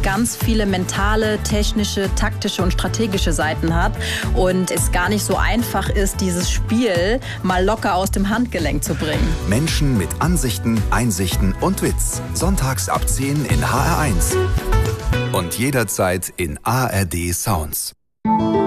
ganz viele mentale, technische, taktische und strategische Seiten hat und es gar nicht so einfach ist, dieses Spiel mal locker aus dem Handgelenk zu bringen. Menschen mit Ansichten, Einsichten und Witz. Sonntags ab 10 in HR1. Und jederzeit in ARD Sounds.